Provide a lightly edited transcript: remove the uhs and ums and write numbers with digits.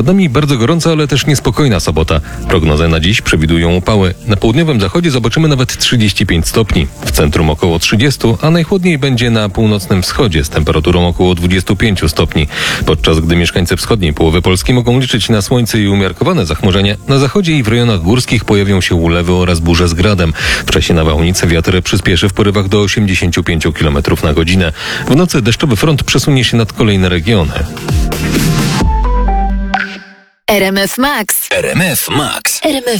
Przed nami bardzo gorąca, ale też niespokojna sobota. Prognozy na dziś przewidują upały. Na południowym zachodzie zobaczymy nawet 35 stopni. W centrum około 30, a najchłodniej będzie na północnym wschodzie z temperaturą około 25 stopni. Podczas gdy mieszkańcy wschodniej połowy Polski mogą liczyć na słońce i umiarkowane zachmurzenie, na zachodzie i w rejonach górskich pojawią się ulewy oraz burze z gradem. W czasie nawałnicy wiatr przyspieszy w porywach do 85 km na godzinę. W nocy deszczowy front przesunie się nad kolejne regiony. RMF Max. RMF Max. RMF